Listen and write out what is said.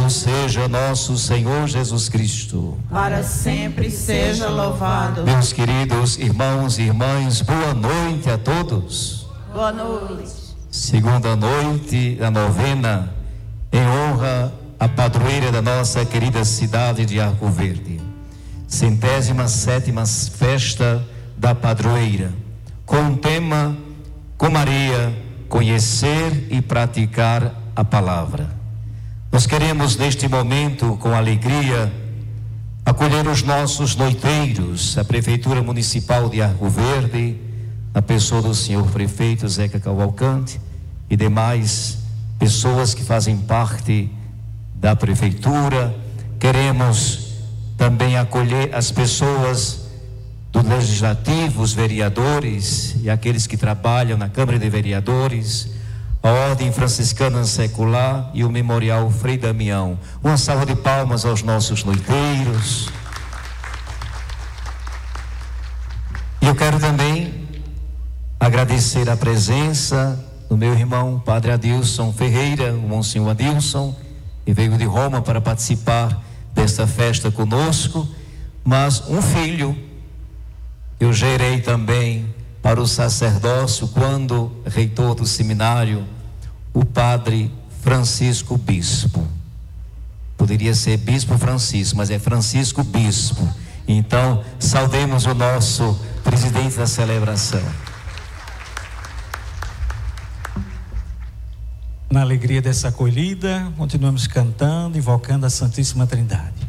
Louvado seja nosso Senhor Jesus Cristo. Para sempre seja louvado. Meus queridos irmãos e irmãs, boa noite a todos. Boa noite. Segunda noite da novena, em honra à padroeira da nossa querida cidade de Arco Verde. 107ª festa da padroeira, com o tema, com Maria, conhecer e praticar a palavra. Nós queremos neste momento, com alegria, acolher os nossos noiteiros, a Prefeitura Municipal de Arco Verde, a pessoa do senhor prefeito Zeca Cavalcante e demais pessoas que fazem parte da Prefeitura. Queremos também acolher as pessoas do Legislativo, os vereadores e aqueles que trabalham na Câmara de Vereadores, a Ordem Franciscana Secular e o Memorial Frei Damião. Uma salva de palmas aos nossos noiteiros. E eu quero também agradecer a presença do meu irmão Padre Adilson Ferreira, o Monsenhor Adilson, que veio de Roma para participar desta festa conosco, mas um filho eu gerei também para o sacerdócio quando reitor do seminário, o Padre Francisco Bispo. Poderia ser Bispo Francisco, mas é Francisco Bispo. Então, saudemos o nosso presidente da celebração. Na alegria dessa acolhida, continuamos cantando, invocando a Santíssima Trindade.